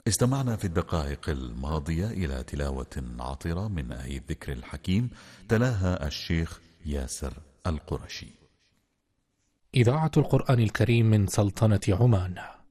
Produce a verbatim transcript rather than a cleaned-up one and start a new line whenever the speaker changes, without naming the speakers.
استمعنا في الدقائق الماضية إلى تلاوة عطرة من آي الذكر الحكيم تلاها الشيخ ياسر القرشي.
إذاعة القرآن الكريم من سلطنة عمان.